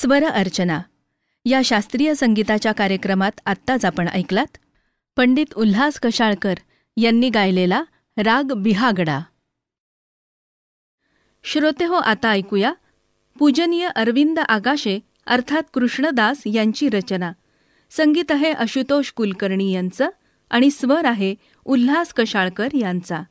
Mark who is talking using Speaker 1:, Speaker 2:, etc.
Speaker 1: स्वर अर्चना या शास्त्रीय संगीताच्या कार्यक्रमात आत्ताच आपण ऐकलात पंडित उल्हास कशाळकर यांनी गायलेला राग बिहागडा. श्रोते हो, आता ऐकूया पूजनीय अरविंद आगाशे अर्थात कृष्णदास यांची रचना. संगीत आहे आशुतोष कुलकर्णी यांचं आणि स्वर आहे उल्हास कशाळकर यांचा.